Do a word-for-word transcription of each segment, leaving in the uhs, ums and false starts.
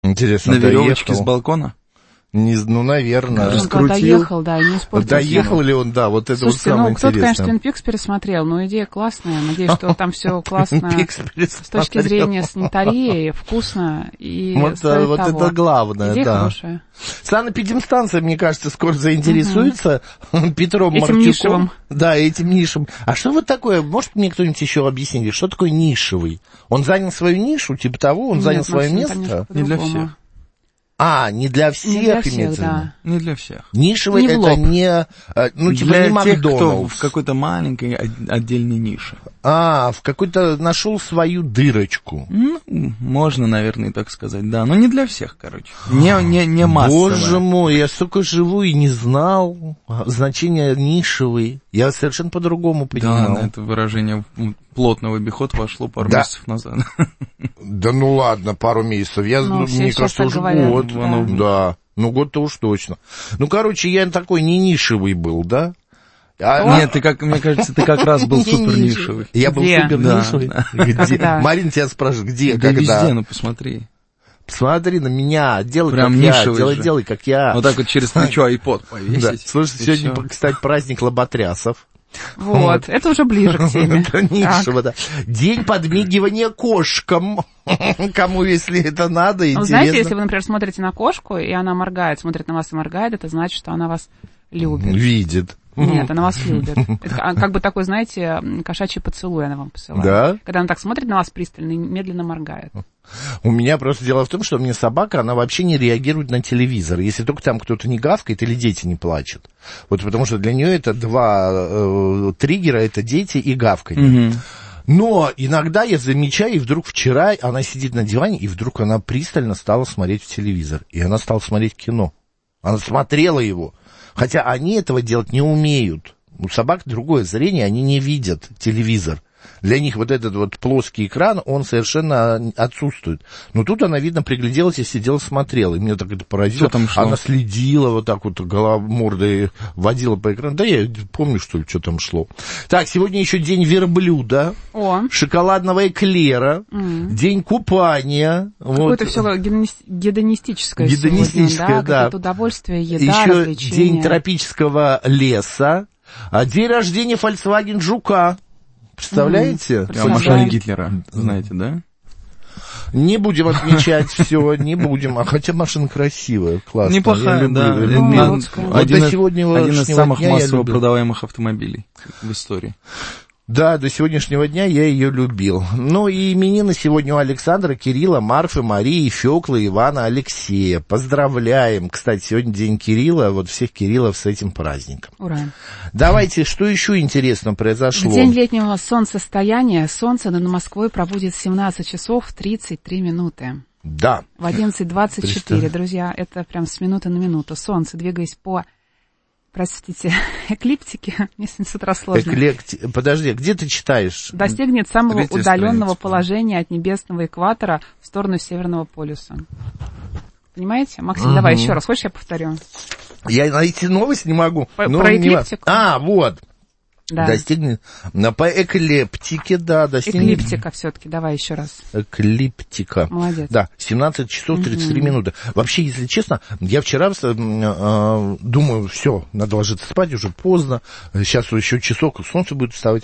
Интересно, на веревочке доехал. с балкона? Не, ну, наверное. Он доехал, да, и не испортил. Доехал ли он, да, вот это Слушайте, вот самое ну, кто-то, интересное. конечно, Twin Peaks пересмотрел, но идея классная. Надеюсь, что там все классно с точки зрения санитарии, вкусно и вот, стоит вот того. это главное, идея да. хорошая. Санэпидемстанция, мне кажется, скоро заинтересуется угу. Петром этим Марчуком. Нишевым. Да, этим нишем. А что вот такое, может мне кто-нибудь еще объяснить, что такое нишевый? Он занял свою нишу, типа того, он Нет, занял свое Максим, место? Не для всех. А, не для всех, не для всех, имеется в виду? Да. Не для всех. Нишевый не это не, ну, типа для не тех, кто Макдоналдс. в какой-то маленькой отдельной нише. А, в какой-то нашел свою дырочку. Ну, можно, наверное, и так сказать, да. Но не для всех, короче. Не, не, не массово. Боже мой, я столько живу и не знал значения нишевый. Я совершенно по-другому понимал. Да, это выражение плотный обиход вошло пару да. месяцев назад. Да ну ладно, пару месяцев. Я, ну, ну, мне кажется, уже говорят, год. Да. Ну, да. Ну, год-то уж точно. Ну, короче, я такой не нишевый был, да? А, нет, ты как, мне кажется, ты как раз был супер нишевый. Я был супер нишевый? Где? Марин тебя спрашивает, где, да когда? Везде, ну посмотри. Посмотри на меня, делай прям как я, делай, же. делай как я. Вот так вот через плечо айпод повесить. Да. Слушай, сегодня, все. кстати, праздник лоботрясов. Вот, вот, это уже ближе к теме. Это нишево, да. День подмигивания кошкам. Кому, если это надо, интересно. Ну, знаете, если вы, например, смотрите на кошку, и она моргает, смотрит на вас и моргает, это значит, что она вас любит. Видит. Нет, она вас любит. Это как бы такой, знаете, кошачий поцелуй она вам посылает. Да? Когда она так смотрит на вас пристально и медленно моргает. У меня просто дело в том, что у меня собака, она вообще не реагирует на телевизор, если только там кто-то не гавкает или дети не плачут. Вот потому что для нее это два э, триггера, это дети и гавканье. Угу. Но иногда я замечаю, и вдруг вчера она сидит на диване, и вдруг она пристально стала смотреть в телевизор. И она стала смотреть кино. Она смотрела его. Хотя они этого делать не умеют. У собак другое зрение, они не видят телевизор. Для них вот этот вот плоский экран, он совершенно отсутствует. Но тут она, видно, пригляделась и сидела, смотрела. И меня так это поразило. Что там шло? Она следила вот так вот, голова, мордой водила по экрану. Да я помню, что ли, что там шло. Так, сегодня еще день верблюда. О. Шоколадного эклера. Mm. День купания. Какое-то вот. все гедонистическое Гедонистическое, сегодня, да. да. Какое-то удовольствие, еда, еще развлечения. день тропического леса. А день рождения Volkswagen Жука. Представляете? А машина Гитлера, знаете, да? Не будем отмечать все, не будем. А хотя машина красивая, классная. Неплохая, да. Ну, вот один, до сегодняшнего один из самых дня массово продаваемых автомобилей в истории. Да, до сегодняшнего дня я ее любил. Ну и именины сегодня у Александра, Кирилла, Марфы, Марии, Фёклы, Ивана, Алексея. Поздравляем. Кстати, сегодня день Кирилла, вот всех Кириллов с этим праздником. Ура. Давайте, что еще интересно произошло? В день летнего солнцестояния солнце над Москвой пробудет в семнадцать часов тридцать три минуты. Да. В одиннадцать двадцать четыре, друзья, это прям с минуты на минуту. Солнце, двигаясь по... Простите, эклиптики, мне с утра сложно. Эклекти... Подожди, где ты читаешь? Достигнет самого Третья удаленного страница. положения от небесного экватора в сторону Северного полюса. Понимаете? Максим, угу. давай еще раз. Хочешь, я повторю? Я найти новость не могу. По, ну, про не... эклиптику? А, вот. Да. Достигнет... По эклиптике, да, достигнет... Эклиптика все-таки, давай еще раз. Эклиптика. Молодец. Да, семнадцать часов тридцать три угу. минуты. Вообще, если честно, я вчера э, э, думаю, все, надо ложиться спать, уже поздно. Сейчас еще часок, солнце будет вставать.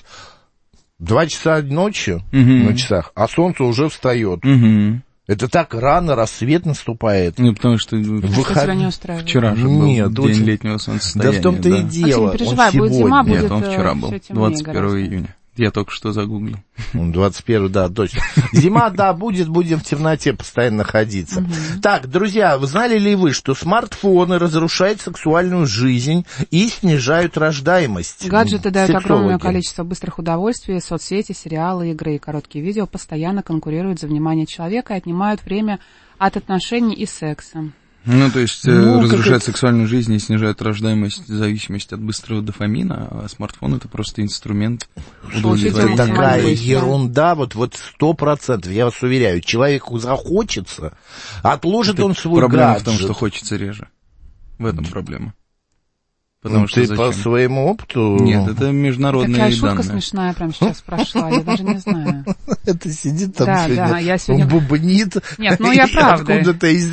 Два часа ночи угу. на часах, а солнце уже встает. Угу. Это так рано, рассвет наступает. Ну, потому что Выход... тебя не устраивает? Вчера же был Нет, день очень... летнего солнцестояния. Да в том-то да. и дело. Максим, не переживай, он будет сегодня. зима, будет... Нет, он вчера был, двадцать первого июня. Я только что загуглил. двадцать первого, да, точно. Зима, да, будет, будем в темноте постоянно находиться. Угу. Так, друзья, вы знали ли вы, что смартфоны разрушают сексуальную жизнь и снижают рождаемость? Гаджеты дают Сексологи. огромное количество быстрых удовольствий, соцсети, сериалы, игры и короткие видео постоянно конкурируют за внимание человека и отнимают время от отношений и секса. Ну, то есть ну, разрушают это... сексуальную жизнь и снижают рождаемость в зависимости от быстрого дофамина, а смартфон — это просто инструмент удовлетворения. Это такая ерунда, вот вот сто процентов, я вас уверяю, человеку захочется, отложит это он свой проблема гаджет. в том, что хочется реже. В этом проблема. Потому ну, что ты зачем? по своему опыту... Нет, это международные Такая данные. шутка смешная прямо сейчас прошла, я даже не знаю. Это сидит там да, сегодня, да, я сегодня... он бубнит. Нет, ну я правда. Откуда-то из